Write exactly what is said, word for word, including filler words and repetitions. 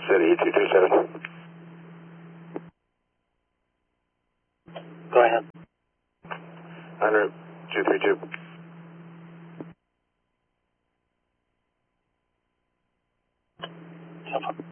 City two two seven. Go ahead. En route two three two. So far.